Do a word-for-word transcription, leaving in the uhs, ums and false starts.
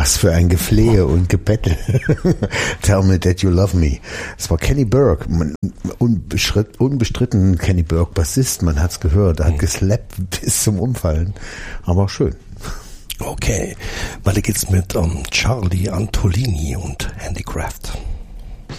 Was für ein Geflehe und Gebettel. Tell me that you love me. Es war Kenny Burke, unbestritten Kenny Burke, Bassist, man hat's gehört, er hat geslappt bis zum Umfallen, aber schön. Okay, weiter geht's mit um, Charlie Antolini und Handicraft.